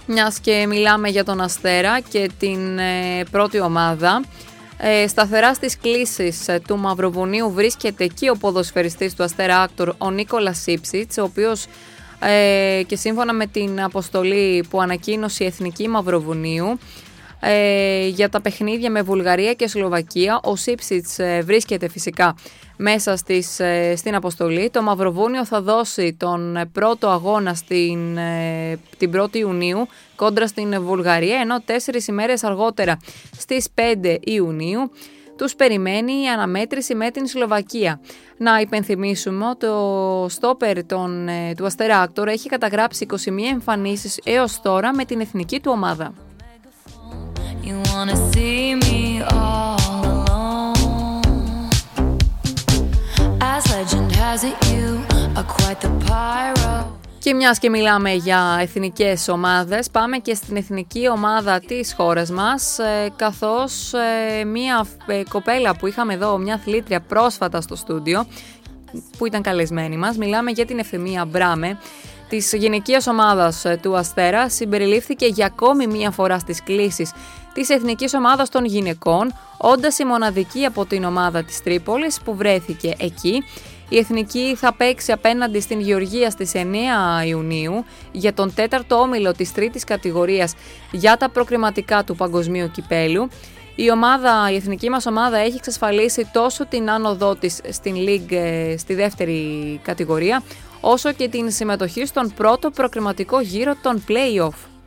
Μιας και μιλάμε για τον Αστέρα και την πρώτη ομάδα, σταθερά στις κλήσεις του Μαυροβουνίου βρίσκεται εκεί ο ποδοσφαιριστής του Αστέρα Άκτορ, ο Νίκολας Ίψιτς, ο οποίος και σύμφωνα με την αποστολή που ανακοίνωσε η Εθνική Μαυροβουνίου για τα παιχνίδια με Βουλγαρία και Σλοβακία, ο Ίψιτς βρίσκεται φυσικά μέσα στην αποστολή. Το Μαυροβούνιο θα δώσει τον πρώτο αγώνα την 1η Ιουνίου κόντρα στην Βουλγαρία, ενώ 4 ημέρες αργότερα στις 5 Ιουνίου τους περιμένει η αναμέτρηση με την Σλοβακία. Να υπενθυμίσουμε ότι το στόπερ του Αστέρα Άκτορ έχει καταγράψει 21 εμφανίσεις έως τώρα με την εθνική του ομάδα. Και μιας και μιλάμε για εθνικές ομάδες, πάμε και στην εθνική ομάδα της χώρας μας, καθώς μια κοπέλα που είχαμε εδώ, μια αθλήτρια πρόσφατα στο στούντιο, που ήταν καλεσμένη μας, μιλάμε για την Ευθυμία Μπράμε, της γυναικείας ομάδας του Αστέρα, συμπεριλήφθηκε για ακόμη μία φορά στις κλήσεις της εθνικής ομάδας των γυναικών, όντας η μοναδική από την ομάδα της Τρίπολης που βρέθηκε εκεί. Η εθνική θα παίξει απέναντι στην Γεωργία στις 9 Ιουνίου για τον 4ο όμιλο της 3ης κατηγορίας για τα προκριματικά του Παγκοσμίου Κυπέλου. Η εθνική μας ομάδα έχει εξασφαλίσει τόσο την άνοδό της στην League στη 2η κατηγορία, όσο και την συμμετοχή στον πρώτο προκριματικό γύρο των play-off.